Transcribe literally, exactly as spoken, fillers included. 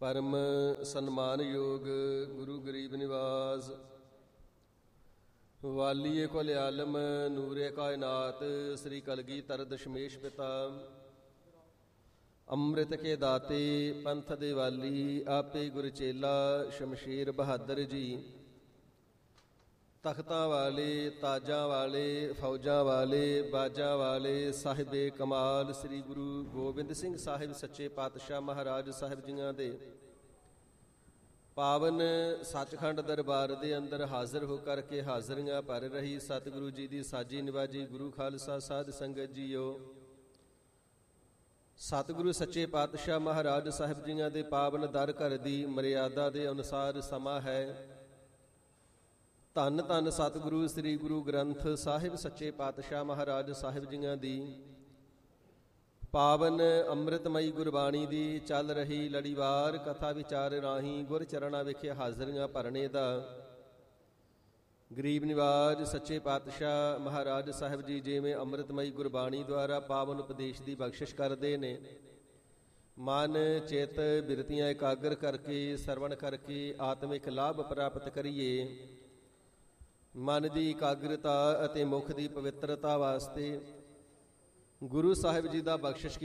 ਪਰਮ ਸਨਮਾਨਯੋਗ ਗੁਰੂ ਗਰੀਬ ਨਿਵਾਸ ਵਾਲੀਏ ਕੁਲ ਆਲਮ ਨੂਰੇ ਕਾਇਨਾਤ ਸ੍ਰੀ ਕਲਗੀਧਰ ਦਸ਼ਮੇਸ਼ ਪਿਤਾ ਅੰਮ੍ਰਿਤ ਕੇ ਦਾਤੇ ਪੰਥ ਦੇ ਵਾਲੀ ਆਪੇ ਗੁਰ ਚੇਲਾ ਸ਼ਮਸ਼ੀਰ ਬਹਾਦਰ ਜੀ ਤਖਤਾਂ ਵਾਲੇ ਤਾਜਾਂ ਵਾਲੇ ਫੌਜਾਂ ਵਾਲੇ ਬਾਜਾਂ ਵਾਲੇ ਸਾਹਿਬੇ ਕਮਾਲ ਸ੍ਰੀ ਗੁਰੂ ਗੋਬਿੰਦ ਸਿੰਘ ਸਾਹਿਬ ਸੱਚੇ ਪਾਤਸ਼ਾਹ ਮਹਾਰਾਜ ਸਾਹਿਬ ਜੀਆਂ ਦੇ ਪਾਵਨ ਸੱਚਖੰਡ ਦਰਬਾਰ ਦੇ ਅੰਦਰ ਹਾਜ਼ਰ ਹੋ ਕਰਕੇ ਹਾਜ਼ਰੀਆਂ ਭਰ ਰਹੀ ਸਤਿਗੁਰੂ ਜੀ ਦੀ ਸਾਜੀ ਨਿਵਾਜੀ ਗੁਰੂ ਖਾਲਸਾ ਸਾਧ ਸੰਗਤ ਜੀਓ। ਸਤਿਗੁਰੂ ਸੱਚੇ ਪਾਤਸ਼ਾਹ ਮਹਾਰਾਜ ਸਾਹਿਬ ਜੀਆਂ ਦੇ ਪਾਵਨ ਦਰ ਘਰ ਦੀ ਮਰਿਆਦਾ ਦੇ ਅਨੁਸਾਰ ਸਮਾਂ ਹੈ। ਧੰਨ ਧੰਨ ਸਤਿਗੁਰੂ ਸ੍ਰੀ ਗੁਰੂ ਗ੍ਰੰਥ ਸਾਹਿਬ ਸੱਚੇ ਪਾਤਸ਼ਾਹ ਮਹਾਰਾਜ ਸਾਹਿਬ ਜੀਆਂ ਦੀ ਪਾਵਨ ਅੰਮ੍ਰਿਤਮਈ ਗੁਰਬਾਣੀ ਦੀ ਚੱਲ ਰਹੀ ਲੜੀਵਾਰ ਕਥਾ ਵਿਚਾਰ ਰਾਹੀਂ ਗੁਰ ਚਰਨਾਂ ਵਿਖੇ ਹਾਜ਼ਰੀਆਂ ਭਰਨੇ ਦਾ ਗਰੀਬ ਨਿਵਾਜ ਸੱਚੇ ਪਾਤਸ਼ਾਹ ਮਹਾਰਾਜ ਸਾਹਿਬ ਜੀ ਜਿਵੇਂ ਅੰਮ੍ਰਿਤਮਈ ਗੁਰਬਾਣੀ ਦੁਆਰਾ ਪਾਵਨ ਉਪਦੇਸ਼ ਦੀ ਬਖਸ਼ਿਸ਼ ਕਰਦੇ ਨੇ, ਮਨ ਚਿੱਤ ਬਿਰਤੀਆਂ ਇਕਾਗਰ ਕਰਕੇ ਸਰਵਣ ਕਰਕੇ ਆਤਮਿਕ ਲਾਭ ਪ੍ਰਾਪਤ ਕਰੀਏ। ਮਨ ਦੀ ਇਕਾਗਰਤਾ ਅਤੇ ਮੁਖ ਦੀ ਪਵਿੱਤਰਤਾ ਵਾਸਤੇ ਗੁਰੂ ਸਾਹਿਬ ਜੀ ਦਾ ਬਖਸ਼ਿਸ਼